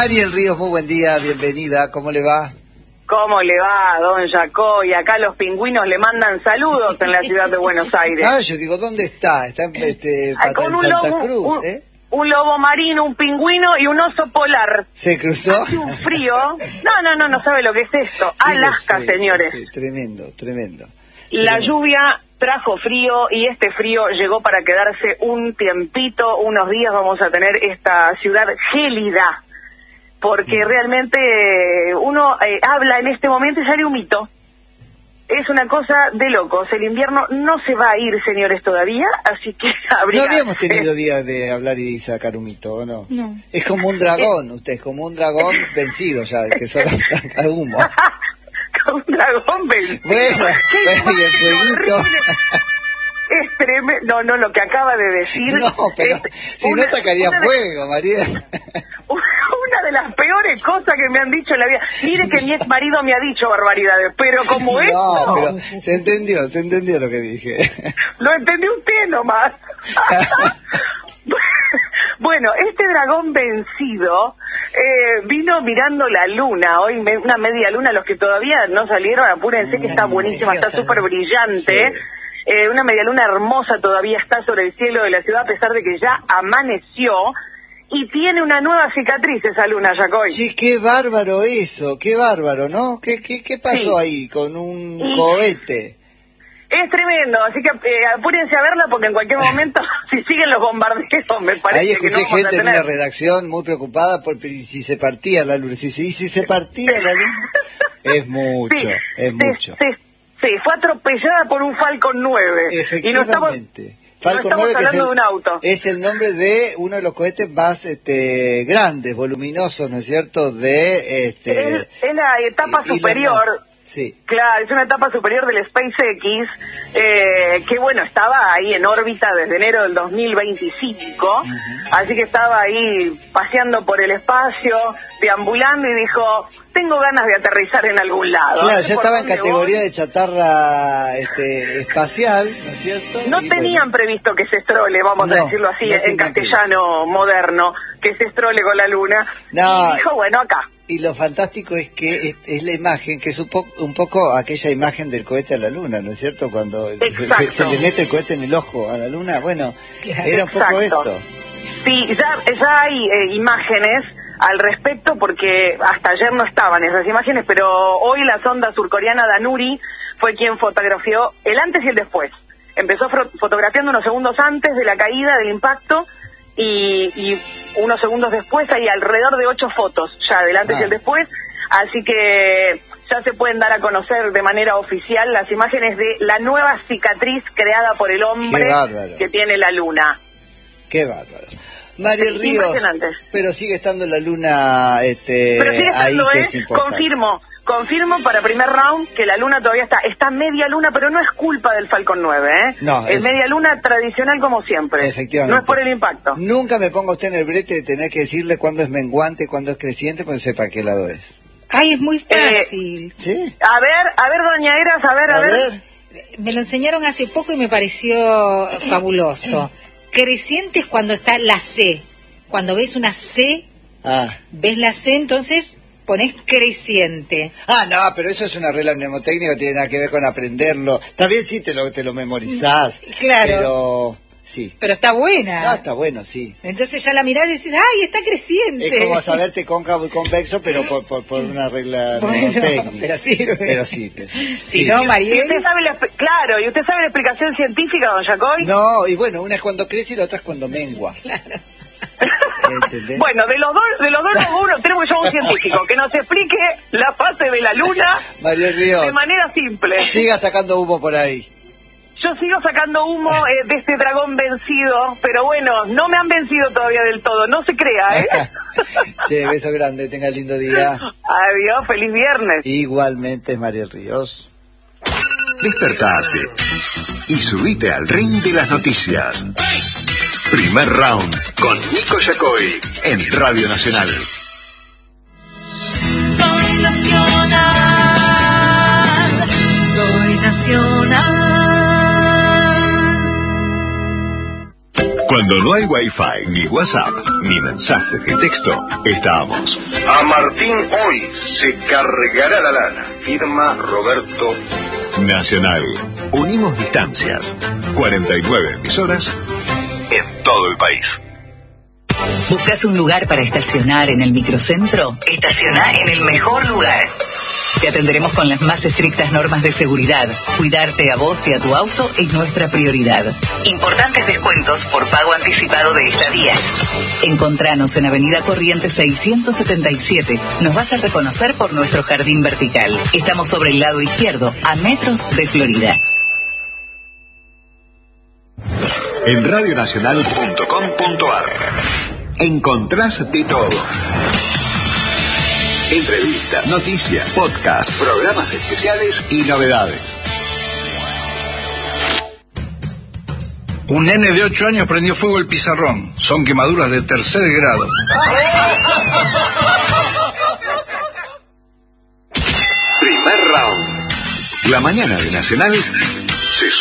Mariel Ríos, muy buen día, bienvenida, ¿cómo le va? ¿Cómo le va, don Jaco? Y acá los pingüinos le mandan saludos en la ciudad de Buenos Aires. Ah, yo digo, ¿dónde está? Está en, con en Santa Cruz, ¿eh? Un lobo marino, un pingüino y un oso polar. ¿Se cruzó? Hace un frío. No sabe lo que es esto. Sí, Alaska, señores. Sí, tremendo. La lluvia trajo frío y este frío llegó para quedarse un tiempito, unos días vamos a tener esta ciudad gélida. Porque realmente uno habla en este momento y sale un mito. Es una cosa de locos. El invierno no se va a ir, señores, todavía, así que habría... No habíamos tenido días de hablar y sacar un mito, ¿o no? No. Es como un dragón, usted es como un dragón vencido ya, que solo saca humo. Un dragón vencido. Bueno, y el fueguito... Es tremendo. No, lo que acaba de decir... No, pero si no sacaría fuego, María. Una de las peores cosas que me han dicho en la vida. Mire que mi ex marido me ha dicho barbaridades, pero como esto... No, pero se entendió lo que dije. Lo entendió usted nomás. Bueno, este dragón vencido vino mirando la luna, hoy una media luna, los que todavía no salieron, apúrense que está buenísima, está súper brillante. Sí. Una media luna hermosa todavía está sobre el cielo de la ciudad, a pesar de que ya amaneció. Y tiene una nueva cicatriz esa luna, Jacoy. Sí, qué bárbaro eso, qué bárbaro, ¿no? ¿Qué pasó ahí con un cohete? Es tremendo, así que apúrense a verla porque en cualquier momento, si siguen los bombardeos, me parece ahí escuché que no gente en una redacción muy preocupada por si se partía la luna. Si se partía la luna, es mucho, Sí, fue atropellada por un Falcon 9. Efectivamente. Y no estamos hablando de un auto. Es el nombre de uno de los cohetes más grandes, voluminosos, ¿no es cierto? Es la etapa superior. Sí. Claro, es una etapa superior del SpaceX, que bueno, estaba ahí en órbita desde enero del 2025, así que estaba ahí paseando por el espacio, deambulando y dijo, tengo ganas de aterrizar en algún lado. Claro, ya estaba en categoría de chatarra espacial, ¿no es cierto? No tenían previsto que se estrole, vamos a decirlo así, en castellano moderno, que se estrole con la luna. No, y dijo, bueno, acá. Y lo fantástico es que es la imagen, que es un poco aquella imagen del cohete a la luna, ¿no es cierto? Cuando se le mete el cohete en el ojo a la luna, bueno, era un poco esto. Sí, ya hay imágenes al respecto, porque hasta ayer no estaban esas imágenes, pero hoy la sonda surcoreana Danuri fue quien fotografió el antes y el después. Empezó fotografiando unos segundos antes de la caída, del impacto, y unos segundos después hay alrededor de 8 fotos ya del antes y el después, así que ya se pueden dar a conocer de manera oficial las imágenes de la nueva cicatriz creada por el hombre que tiene la luna. Qué bárbaro. Mariel Ríos, pero sigue estando la luna pero sigue estando, ahí, que es importante. Confirmo para primer round que la luna todavía está media luna, pero no es culpa del Falcon 9, ¿eh? No, es media luna tradicional como siempre. Efectivamente. No es por el impacto. Nunca me ponga usted en el brete de tener que decirle cuándo es menguante, cuándo es creciente, porque sepa qué lado es. Ay, es muy fácil. ¿Sí? A ver, doña Eras, a ver. Me lo enseñaron hace poco y me pareció fabuloso. Creciente es cuando está la C. Cuando ves una C, ves la C, entonces pones creciente. No, pero eso es una regla mnemotécnica, no tiene nada que ver con aprenderlo. Está bien si te lo memorizás. Claro. Pero sí. Pero está buena. No, está bueno, sí. Entonces ya la mirás y decís, ¡ay, está creciente! Es como saberte cóncavo y convexo, pero por una regla mnemotécnica. Pero sirve. Pero sí. Si no, Mariel... ¿Y usted sabe la explicación científica, don Jacoy? No, y bueno, una es cuando crece y la otra es cuando mengua. Claro. Bueno, de los dos uno tenemos ya un científico que nos explique la fase de la luna de manera simple. Siga sacando humo por ahí. Yo sigo sacando humo de este dragón vencido, pero bueno, no me han vencido todavía del todo, no se crea, ¿eh? Che, beso grande, tenga lindo día. Adiós, feliz viernes. Igualmente, Mariel Ríos. Despertate y subite al ring de las noticias. Primer round con Nico Yacoy en Radio Nacional. Soy nacional. Cuando no hay Wi-Fi, ni WhatsApp, ni mensajes de texto, estamos. A Martín hoy se cargará la lana. Firma Roberto. Nacional. Unimos distancias. 49 emisoras en todo el país. ¿Buscas un lugar para estacionar en el microcentro? Estaciona en el mejor lugar. Te atenderemos con las más estrictas normas de seguridad. Cuidarte a vos y a tu auto es nuestra prioridad. Importantes descuentos por pago anticipado de estadías. Encontranos en Avenida Corrientes 677. Nos vas a reconocer por nuestro jardín vertical. Estamos sobre el lado izquierdo, a metros de Florida. En radionacional.com.ar encontrás de todo. Entrevistas, noticias, podcasts, programas especiales y novedades. Un nene de 8 años prendió fuego el pizarrón. Son quemaduras de 3er grado. Primer round. La mañana de Nacional se